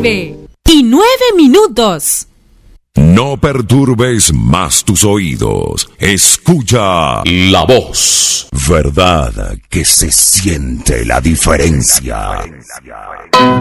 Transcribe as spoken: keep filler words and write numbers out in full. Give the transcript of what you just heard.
nueve y nueve minutos. No perturbes más tus oídos. Escucha La Voz. Verdad que se siente la diferencia.